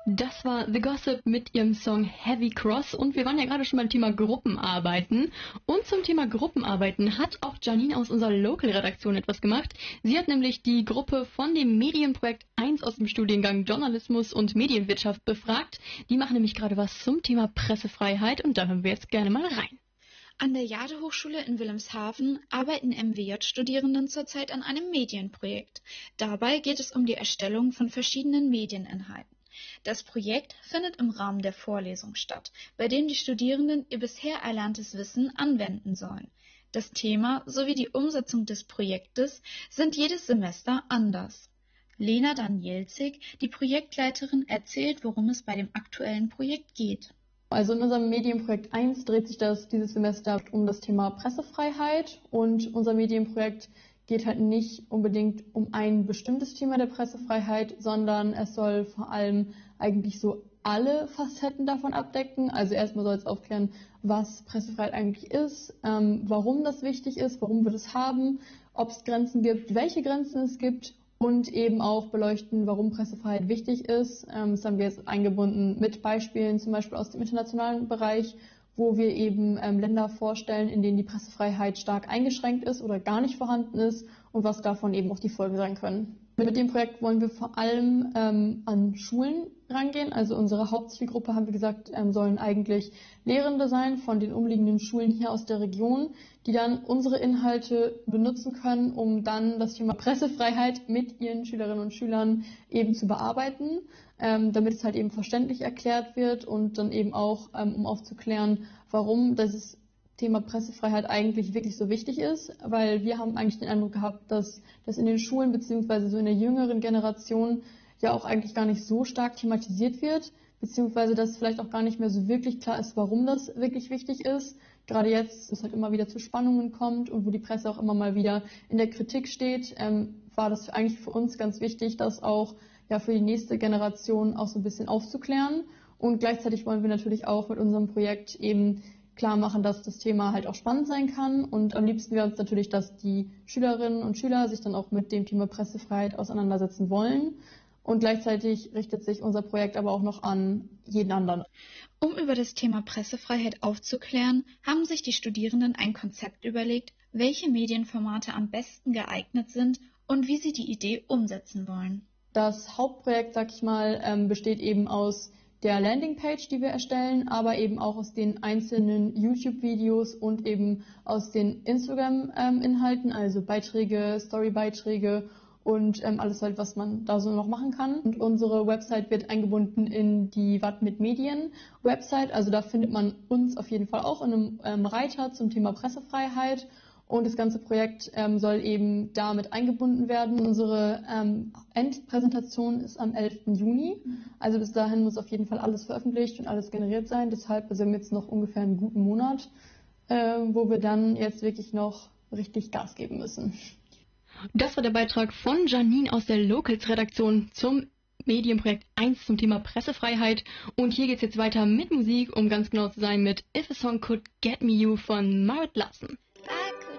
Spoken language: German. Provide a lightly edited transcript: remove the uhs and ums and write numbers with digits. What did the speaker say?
Das war The Gossip mit ihrem Song Heavy Cross und wir waren ja gerade schon beim Thema Gruppenarbeiten und zum Thema Gruppenarbeiten hat auch Janine aus unserer Local-Redaktion etwas gemacht. Sie hat nämlich die Gruppe von dem Medienprojekt 1 aus dem Studiengang Journalismus und Medienwirtschaft befragt. Die machen nämlich gerade was zum Thema Pressefreiheit und da hören wir jetzt gerne mal rein. An der Jade-Hochschule in Wilhelmshaven arbeiten MWJ-Studierenden zurzeit an einem Medienprojekt. Dabei geht es um die Erstellung von verschiedenen Medieninhalten. Das Projekt findet im Rahmen der Vorlesung statt, bei dem die Studierenden ihr bisher erlerntes Wissen anwenden sollen. Das Thema sowie die Umsetzung des Projektes sind jedes Semester anders. Lena Danielzig, die Projektleiterin, erzählt, worum es bei dem aktuellen Projekt geht. Also in unserem Medienprojekt 1 dreht sich das dieses Semester um das Thema Pressefreiheit und unser Medienprojekt geht halt nicht unbedingt um ein bestimmtes Thema der Pressefreiheit, sondern es soll vor allem eigentlich so alle Facetten davon abdecken. Also erstmal soll es aufklären, was Pressefreiheit eigentlich ist, warum das wichtig ist, warum wir das haben, ob es Grenzen gibt, welche Grenzen es gibt und eben auch beleuchten, warum Pressefreiheit wichtig ist. Das haben wir jetzt eingebunden mit Beispielen, zum Beispiel aus dem internationalen Bereich, wo wir eben Länder vorstellen, in denen die Pressefreiheit stark eingeschränkt ist oder gar nicht vorhanden ist und was davon eben auch die Folgen sein können. Mit dem Projekt wollen wir vor allem an Schulen rangehen. Also unsere Hauptzielgruppe, haben wir gesagt, sollen eigentlich Lehrende sein von den umliegenden Schulen hier aus der Region, die dann unsere Inhalte benutzen können, um dann das Thema Pressefreiheit mit ihren Schülerinnen und Schülern eben zu bearbeiten, damit es halt eben verständlich erklärt wird und dann eben auch, um aufzuklären, warum dieses Thema Pressefreiheit eigentlich wirklich so wichtig ist, weil wir haben eigentlich den Eindruck gehabt, dass das in den Schulen beziehungsweise so in der jüngeren Generation ja auch eigentlich gar nicht so stark thematisiert wird, beziehungsweise dass vielleicht auch gar nicht mehr so wirklich klar ist, warum das wirklich wichtig ist. Gerade jetzt, wo es halt immer wieder zu Spannungen kommt und wo die Presse auch immer mal wieder in der Kritik steht, war das eigentlich für uns ganz wichtig, das auch ja für die nächste Generation auch so ein bisschen aufzuklären. Und gleichzeitig wollen wir natürlich auch mit unserem Projekt eben klar machen, dass das Thema halt auch spannend sein kann. Und am liebsten wäre uns natürlich, dass die Schülerinnen und Schüler sich dann auch mit dem Thema Pressefreiheit auseinandersetzen wollen. Und gleichzeitig richtet sich unser Projekt aber auch noch an jeden anderen. Um über das Thema Pressefreiheit aufzuklären, haben sich die Studierenden ein Konzept überlegt, welche Medienformate am besten geeignet sind und wie sie die Idee umsetzen wollen. Das Hauptprojekt, sag ich mal, besteht eben aus der Landingpage, die wir erstellen, aber eben auch aus den einzelnen YouTube-Videos und eben aus den Instagram-Inhalten, also Beiträge, Story-Beiträge und alles halt, was man da so noch machen kann. Und unsere Website wird eingebunden in die Watt mit Medien Website, also da findet man uns auf jeden Fall auch in einem Reiter zum Thema Pressefreiheit. Und das ganze Projekt soll eben damit eingebunden werden. Unsere Endpräsentation ist am 11. Juni. Also bis dahin muss auf jeden Fall alles veröffentlicht und alles generiert sein. Deshalb sind wir jetzt noch ungefähr einen guten Monat, wo wir dann jetzt wirklich noch richtig Gas geben müssen. Das war der Beitrag von Janine aus der Locals-Redaktion zum Medienprojekt 1 zum Thema Pressefreiheit. Und hier geht's jetzt weiter mit Musik, um ganz genau zu sein, mit If a Song Could Get Me You von Marit Larson.